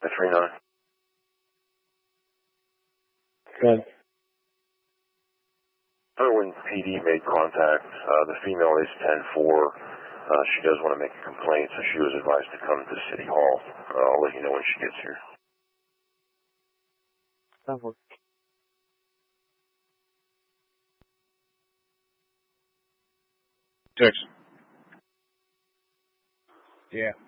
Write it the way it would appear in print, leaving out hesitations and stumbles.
39. Good. When PD made contact, the female is 10-4. She does want to make a complaint, so she was advised to come to City Hall. I'll let you know when she gets here. 10-4. Six. Yeah.